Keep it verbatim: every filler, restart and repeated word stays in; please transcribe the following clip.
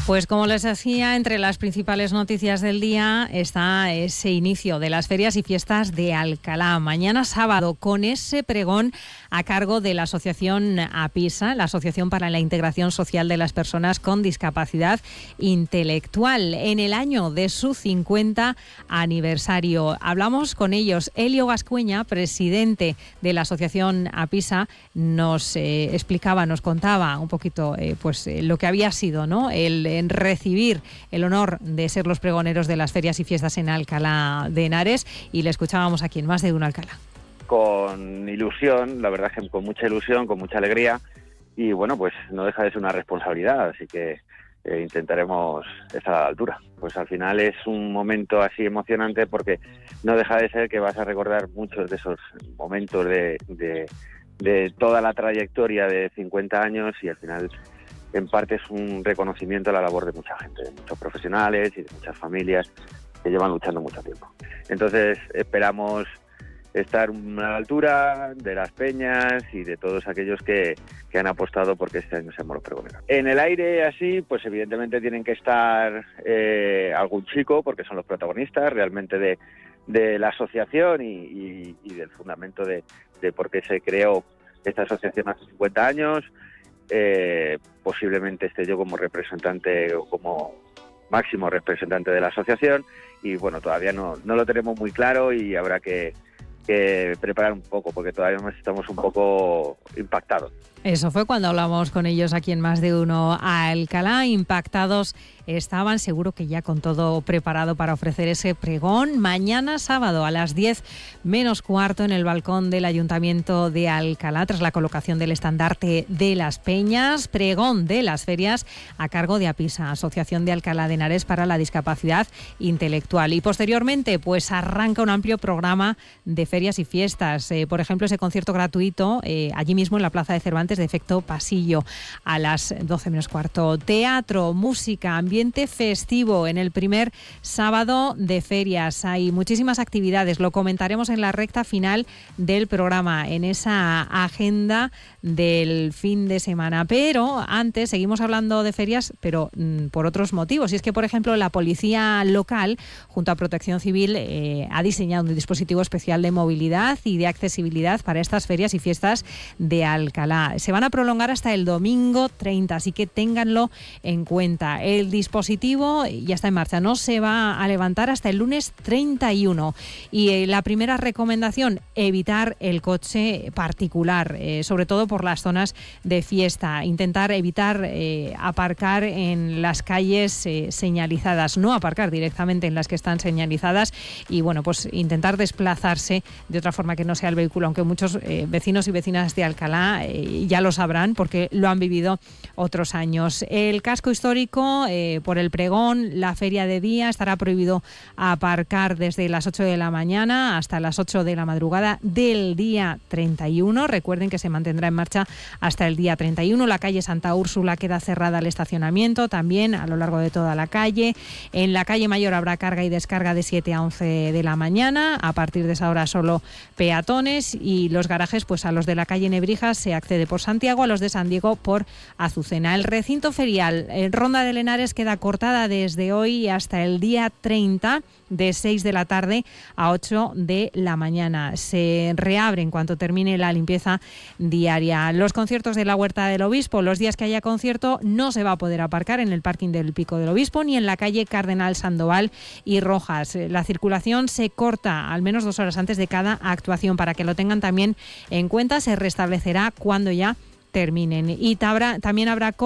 Pues como les decía, entre las principales noticias del día está ese inicio de las ferias y fiestas de Alcalá. Mañana sábado, con ese pregón a cargo de la asociación APISA, la Asociación para la Integración Social de las Personas con Discapacidad Intelectual, en el año de su cincuenta aniversario. Hablamos con ellos. Elio Gascuña, presidente de la asociación APISA, nos eh, explicaba, nos contaba un poquito eh, pues eh, lo que había sido, ¿no?, el en recibir el honor de ser los pregoneros de las ferias y fiestas en Alcalá de Henares, y le escuchábamos aquí en Más de Uno Alcalá. Con ilusión, la verdad es que con mucha ilusión, con mucha alegría, y bueno, pues no deja de ser una responsabilidad, así que eh, intentaremos estar a la altura. Pues al final es un momento así emocionante porque no deja de ser que vas a recordar muchos de esos momentos de, de, de toda la trayectoria de cincuenta años, y al final en parte es un reconocimiento a la labor de mucha gente, de muchos profesionales y de muchas familias que llevan luchando mucho tiempo. Entonces esperamos estar a la altura de las peñas y de todos aquellos que, que han apostado porque este año seamos los pregoneros. En el aire así, pues evidentemente tienen que estar eh, algún chico, porque son los protagonistas realmente de, de la asociación y, y, y del fundamento de, de por qué se creó esta asociación hace cincuenta años. Eh, posiblemente esté yo como representante o como máximo representante de la asociación, y bueno, todavía no, no lo tenemos muy claro y habrá que, que preparar un poco porque todavía estamos un poco impactados. Eso fue cuando hablamos con ellos aquí en Más de Uno Alcalá. Impactados estaban, seguro que ya con todo preparado para ofrecer ese pregón. Mañana sábado a las diez menos cuarto en el balcón del Ayuntamiento de Alcalá, tras la colocación del estandarte de las peñas, pregón de las ferias a cargo de APISA, Asociación de Alcalá de Henares para la Discapacidad Intelectual. Y posteriormente, pues arranca un amplio programa de ferias y fiestas. Eh, por ejemplo, ese concierto gratuito eh, allí mismo en la Plaza de Cervantes de efecto pasillo a las doce menos cuarto. Teatro, música, ambiente festivo en el primer sábado de ferias. Hay muchísimas actividades, lo comentaremos en la recta final del programa, en esa agenda del fin de semana. Pero antes seguimos hablando de ferias, pero mmm, por otros motivos. Y es que, por ejemplo, la policía local, junto a Protección Civil, eh, ha diseñado un dispositivo especial de movilidad y de accesibilidad para estas ferias y fiestas de Alcalá. Se van a prolongar hasta el domingo treinta, así que ténganlo en cuenta. El dispositivo ya está en marcha, no se va a levantar hasta el lunes treinta y uno. Y eh, la primera recomendación, evitar el coche particular, eh, sobre todo por las zonas de fiesta. Intentar evitar eh, aparcar en las calles eh, señalizadas, no aparcar directamente en las que están señalizadas, y bueno, pues intentar desplazarse de otra forma que no sea el vehículo, aunque muchos eh, vecinos y vecinas de Alcalá eh, ya lo sabrán porque lo han vivido otros años. El casco histórico, eh, por el pregón, la feria de día, estará prohibido aparcar desde las ocho de la mañana hasta las ocho de la madrugada del día treinta y uno. Recuerden que se mantendrá en marcha hasta el día treinta y uno. La calle Santa Úrsula queda cerrada al estacionamiento también a lo largo de toda la calle. En la calle Mayor habrá carga y descarga de siete a once de la mañana. A partir de esa hora solo peatones, y los garajes, pues a los de la calle Nebrijas se accede por Santiago, a los de San Diego por Azucena. El recinto ferial en Ronda de Henares queda cortada desde hoy hasta el día treinta, de seis de la tarde a ocho de la mañana. Se reabre en cuanto termine la limpieza diaria. Los conciertos de la Huerta del Obispo, los días que haya concierto no se va a poder aparcar en el parking del Pico del Obispo ni en la calle Cardenal Sandoval y Rojas. La circulación se corta al menos dos horas antes de cada actuación, para que lo tengan también en cuenta. Se restablecerá cuando ya terminen. Y tabra, también habrá